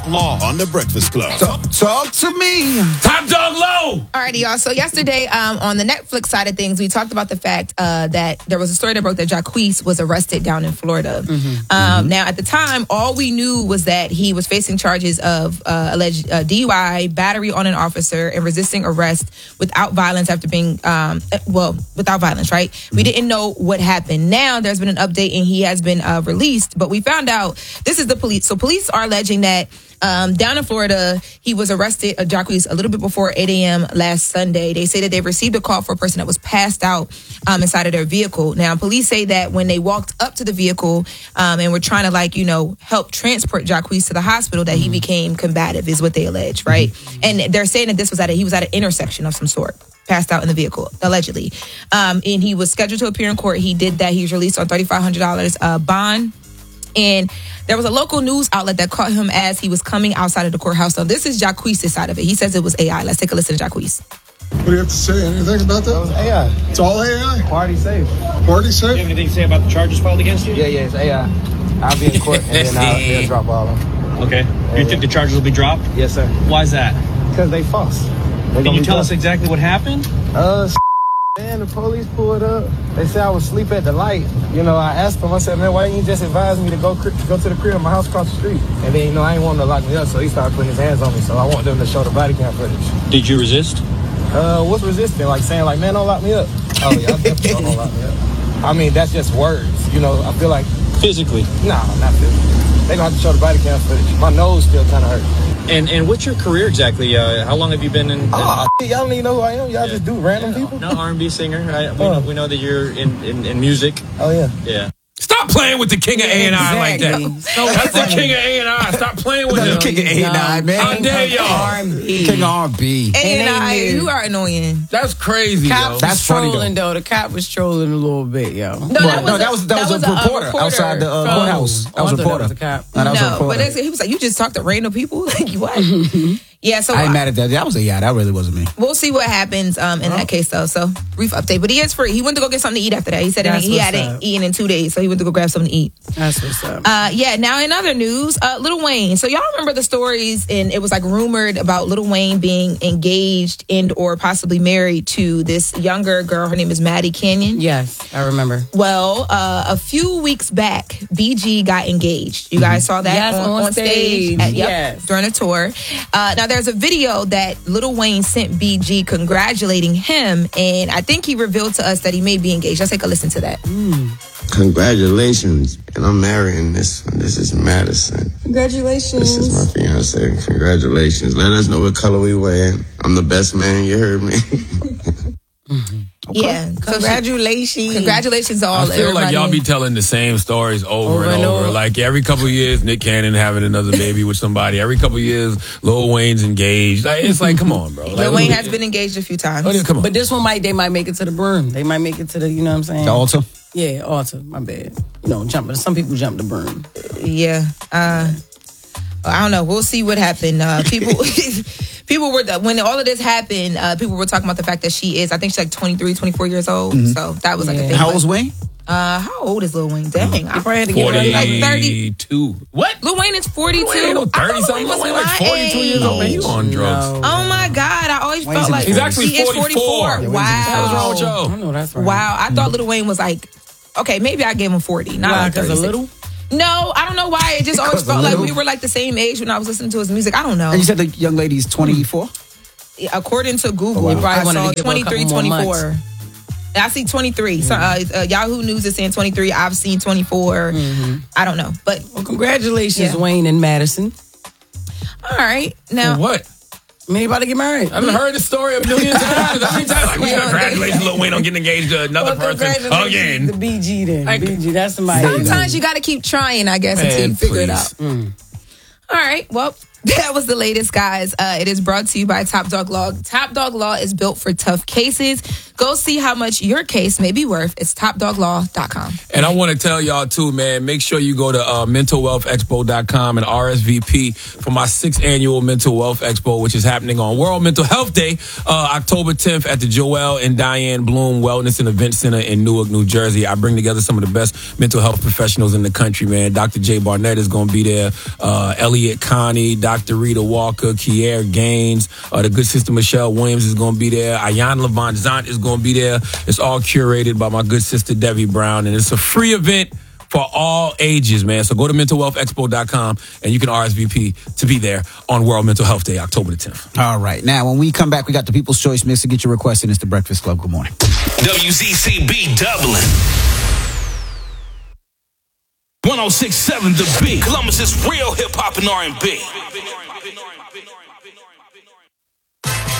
Law on the Breakfast Club. Talk to me. Top Dog Low. Alrighty, y'all. So yesterday, on the Netflix side of things, we talked about the fact that there was a story that broke that Jacquees was arrested down in Florida. Now, at the time, all we knew was that he was facing charges of alleged DUI, battery on an officer, and resisting arrest without violence after being, without violence, right? We didn't know what happened. Now, there's been an update and he has been released, but we found out this is the police. So police are alleging that down in Florida, he was arrested, Jacquees, a little bit before 8 a.m. last Sunday. They say that they received a call for a person that was passed out inside of their vehicle. Now, police say that when they walked up to the vehicle and were trying to, help transport Jacquees to the hospital, that he became combative, is what they allege, right? And they're saying that this was he was at an intersection of some sort. Passed out in the vehicle, allegedly. And he was scheduled to appear in court. He did that. He was released on $3,500 bond. And there was a local news outlet that caught him as he was coming outside of the courthouse. So this is Jacquees' side of it. He says it was AI. Let's take a listen to Jacquees. What do you have to say? Anything about that? It was AI. It's all AI? Party safe. Party safe? Do you have anything to say about the charges filed against you? Yeah, it's AI. I'll be in court and then they'll drop all of them. Okay. You think the charges will be dropped? Yes, sir. Why is that? Because they false. Can you tell us exactly what happened? Man, the police pulled up. They said I was asleep at the light. I asked them, I said, man, why didn't you just advise me to go to the crib in my house across the street? And then, I ain't want them to lock me up, so he started putting his hands on me. So I want them to show the body cam footage. Did you resist? What's resisting? Like saying, man, don't lock me up. Oh, yeah, I definitely don't lock me up. I mean, that's just words. I feel like... Physically? No, not physically. They gonna have to show the body cam footage. My nose still kind of hurt. And what's your career exactly? How long have you been in... y'all don't even know who I am. Y'all just do random people? No, R&B singer. We know that you're in music. Oh, yeah. Yeah. Stop playing with the king of A&I like that. That's the king of A&I. Stop playing with him. King of A&I, man. How dare y'all? R&B. King of R&B. A&I, you are annoying. That's crazy, yo. That's funny, though. The cop was trolling a little bit, yo. No, that was a reporter outside the courthouse. That was a reporter. But he was like, you just talked to random people? Like, what? Yeah, so I ain't mad at that. That was that really wasn't me. We'll see what happens in that case, though. So, brief update. But he is free. He went to go get something to eat after that. He said he hadn't eaten in 2 days, so he went to go grab something to eat. That's what's up. Now in other news, Lil Wayne. So y'all remember the stories, and it was rumored about Lil Wayne being engaged and or possibly married to this younger girl. Her name is Maddie Canyon. Yes, I remember. Well, a few weeks back, BG got engaged. You guys saw that? Yes, on stage. During a tour. Now there's a video that Lil Wayne sent BG congratulating him, and I think he revealed to us that he may be engaged. Let's take a listen to that. Congratulations, and I'm marrying this one. This is Madison. Congratulations. This is my fiance. Congratulations. Let us know what color we wear. I'm the best man, you heard me. Okay. Yeah. Congratulations. Congratulations to all. I feel like y'all be telling the same stories over and over. Like every couple of years, Nick Cannon having another baby with somebody. Every couple of years, Lil Wayne's engaged. It's like, come on, bro. Lil Wayne has been engaged a few times. Come on. But this one they might make it to the broom. They might make it to the, you know what I'm saying? The altar? Yeah, altar. My bad. Some people jump the broom. Yeah. I don't know. We'll see what happened. People were, when all of this happened, people were talking about the fact that she is, I think she's 23, 24 years old. So that was a thing. How old is Wayne? How old is Lil Wayne? Dang. I probably had to get 42. What? Lil Wayne is 42? Lil Wayne 30 something. Lil Wayne 42 years old. Man, you on drugs. Oh my God. I always felt like he's actually 44. Wow. What's wrong with y'all? I know that's right. Wow. I thought Lil Wayne was okay, maybe I gave him 40. Not because a little? No, I don't know why. It just always felt like we were the same age when I was listening to his music. I don't know. And you said the young lady's 24? According to Google, I saw 23, 24. I see 23. So, Yahoo News is saying 23. I've seen 24. I don't know. But congratulations, Wayne and Madison. All right. Now, what? Maybe about to get married. I've heard the story a million times. Congratulations, Lil Wayne on getting engaged to another person again. The BG then. BG, that's somebody. Sometimes you got to keep trying, I guess, until you figure it out. All right. Well, that was the latest, guys. It is brought to you by Top Dog Law. Top Dog Law is built for tough cases. Go see how much your case may be worth. It's topdoglaw.com. And I want to tell y'all, too, man, make sure you go to mentalwealthexpo.com and RSVP for my 6th annual Mental Wealth Expo, which is happening on World Mental Health Day, October 10th at the Joel and Diane Bloom Wellness and Event Center in Newark, New Jersey. I bring together some of the best mental health professionals in the country, man. Dr. Jay Barnett is going to be there. Elliot Connie, Dr. Rita Walker, Kier Gaines, the good sister Michelle Williams is going to be there. Ayan Levant Zant is going to be there. It's all curated by my good sister Debbie Brown, and it's a free event for all ages, man. So go to mentalwealthexpo.com and you can RSVP to be there on World Mental Health Day, October the 10th. All right. Now, when we come back, we got the People's Choice Mix to get your request in. It's the Breakfast Club. Good morning. WZCB Dublin. 106.7 The Beat. Columbus's real hip hop and R&B.